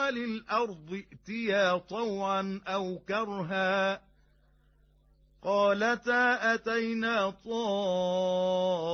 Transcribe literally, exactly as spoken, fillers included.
ومن الأرض ائتيا طوعا أو كرها قالتا أتينا طائعين